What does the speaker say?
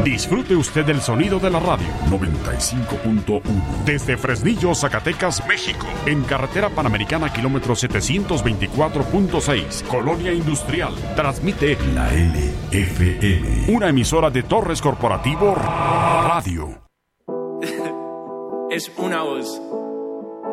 Disfrute usted del sonido de la radio. 95.1. Desde Fresnillo, Zacatecas, México. En carretera Panamericana, kilómetro 724.6, Colonia Industrial. Transmite La LFM. Una emisora de Torres Corporativo Radio. Es una voz.